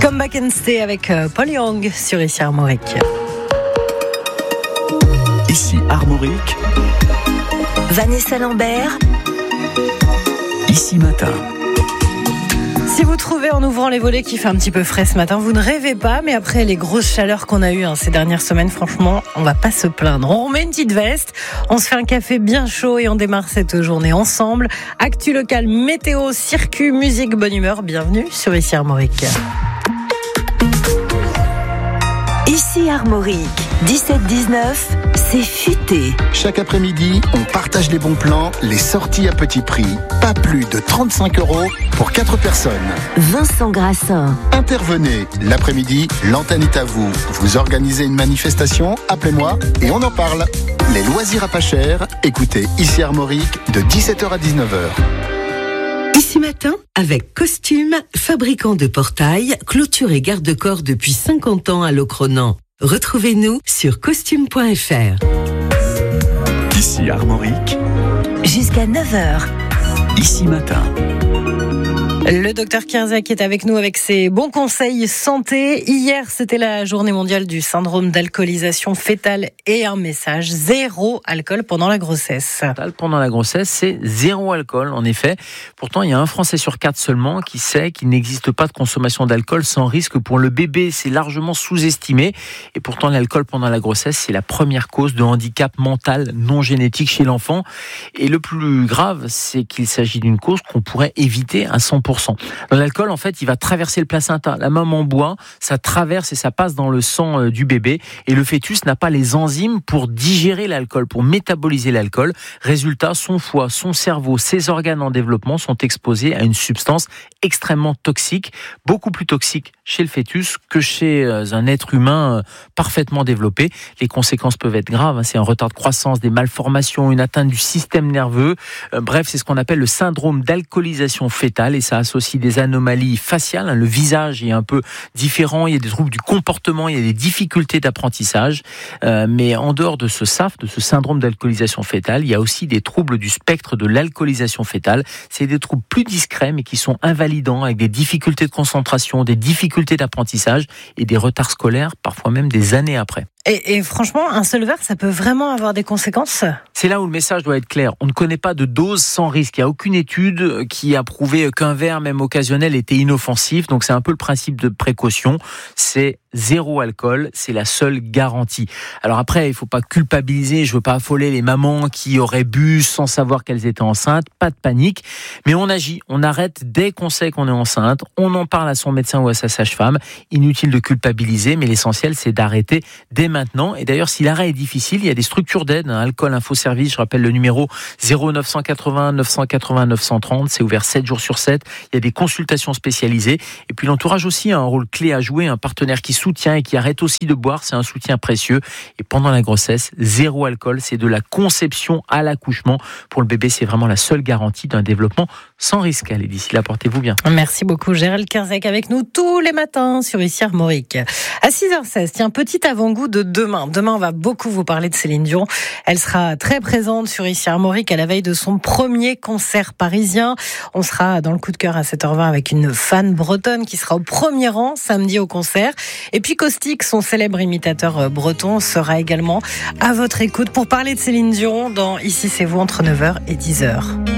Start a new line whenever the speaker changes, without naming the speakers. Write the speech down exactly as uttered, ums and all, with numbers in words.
Come Back and Stay avec euh, Paul Young sur ici Armorique.
Ici Armorique.
Vanessa Lambert.
Ici Matin.
Si vous trouvez en ouvrant les volets qu'il fait un petit peu frais ce matin, vous ne rêvez pas, mais après les grosses chaleurs qu'on a eues hein, ces dernières semaines, franchement, on va pas se plaindre. On remet une petite veste, on se fait un café bien chaud et on démarre cette journée ensemble. Actu local, météo, circuit, musique, bonne humeur, bienvenue sur Ici Armorique.
Ici Armorique, dix-sept dix-neuf, c'est futé.
Chaque après-midi, on partage les bons plans, les sorties à petit prix. Pas plus de trente-cinq euros pour quatre personnes.
Vincent Grassin.
Intervenez. L'après-midi, l'antenne est à vous. Vous organisez une manifestation, appelez-moi et on en parle. Les loisirs à pas cher, écoutez Ici Armorique de dix-sept heures à dix-neuf heures.
Ici Matin, avec Costume, fabricant de portails, clôture et garde-corps depuis cinquante ans à Locronan. Retrouvez-nous sur costume point f r.
Ici Armorique.
Jusqu'à neuf heures.
Ici Matin.
Le docteur Kierzek est avec nous avec ses bons conseils santé. Hier, c'était la journée mondiale du syndrome d'alcoolisation fœtale et un message, zéro alcool pendant la grossesse.
Pendant la grossesse, c'est zéro alcool, en effet. Pourtant, il y a un Français sur quatre seulement qui sait qu'il n'existe pas de consommation d'alcool sans risque pour le bébé. C'est largement sous-estimé. Et pourtant, l'alcool pendant la grossesse, c'est la première cause de handicap mental non génétique chez l'enfant. Et le plus grave, c'est qu'il s'agit d'une cause qu'on pourrait éviter à cent pour cent. L'alcool, en fait, il va traverser le placenta. La maman boit, ça traverse et ça passe dans le sang du bébé. Et le fœtus n'a pas les enzymes pour digérer l'alcool, pour métaboliser l'alcool. Résultat, son foie, son cerveau, ses organes en développement sont exposés à une substance extrêmement toxique, beaucoup plus toxique chez le fœtus que chez un être humain parfaitement développé. Les conséquences peuvent être graves. C'est un retard de croissance, des malformations, une atteinte du système nerveux. Bref, c'est ce qu'on appelle le syndrome d'alcoolisation fœtale et ça associe des anomalies faciales. Le visage est un peu différent, il y a des troubles du comportement, il y a des difficultés d'apprentissage. Euh, mais en dehors de ce S A F, de ce syndrome d'alcoolisation fœtale, il y a aussi des troubles du spectre de l'alcoolisation fœtale. C'est des troubles plus discrets mais qui sont invalidants avec des difficultés de concentration, des difficultés d'apprentissage et des retards scolaires, parfois même des années après.
Et, et franchement, un seul verre, ça peut vraiment avoir des conséquences ?
C'est là où le message doit être clair. On ne connaît pas de dose sans risque. Il n'y a aucune étude qui a prouvé qu'un verre, même occasionnel, était inoffensif. Donc c'est un peu le principe de précaution. C'est zéro alcool, c'est la seule garantie. Alors après, il ne faut pas culpabiliser, je ne veux pas affoler les mamans qui auraient bu sans savoir qu'elles étaient enceintes. Pas de panique. Mais on agit, on arrête dès qu'on sait qu'on est enceinte. On en parle à son médecin ou à sa sage-femme. Inutile de culpabiliser, mais l'essentiel, c'est d'arrêter dès maintenant. Et d'ailleurs, si l'arrêt est difficile, il y a des structures d'aide, hein, Alcool Info Service, je rappelle le numéro zéro neuf cent quatre-vingts neuf cent quatre-vingts neuf cent trente, c'est ouvert sept jours sur sept, il y a des consultations spécialisées. Et puis l'entourage aussi a un rôle clé à jouer, un partenaire qui soutient et qui arrête aussi de boire, c'est un soutien précieux. Et pendant la grossesse, zéro alcool, c'est de la conception à l'accouchement. Pour le bébé, c'est vraiment la seule garantie d'un développement sans risque. Allez, d'ici là, portez-vous bien.
Merci beaucoup, Gérald Kierzek avec nous tous les matins sur Ici Armorique. À six heures seize, tiens, petit avant-goût de demain. Demain, on va beaucoup vous parler de Céline Dion. Elle sera très présente sur Ici Armorique à la veille de son premier concert parisien. On sera dans le coup de cœur à sept heures vingt avec une fan bretonne qui sera au premier rang samedi au concert. Et puis Caustic, son célèbre imitateur breton, sera également à votre écoute pour parler de Céline Dion dans Ici c'est vous entre neuf heures et dix heures.